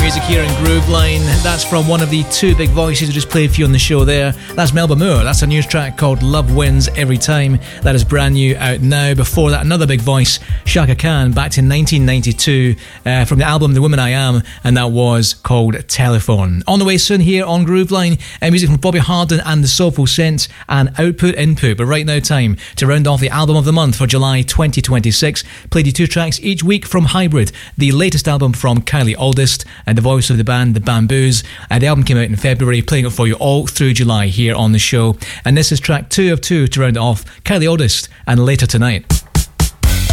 music here in Grooveline. That's from one of the two big voices who just played for you on the show there. That's Melba Moore. That's a new track called Love Wins Every Time. That is brand new out now. Before that, another big voice, Chaka Khan, back in 1992 from the album The Woman I Am, and that was called Telephone. On the way soon here on Grooveline, music from Bobby Hardin and the Soulful Scents and Output Input. But right now, time to round off the album of the month for July 2026. Played you two tracks each week from Hybrid, the latest album from Kylie Aldist and the voice of the band, The Bamboos. The album came out in February, playing it for you all through July here on the show. And this is track 2 of 2 to round it off, Kylie Aldist and Later Tonight.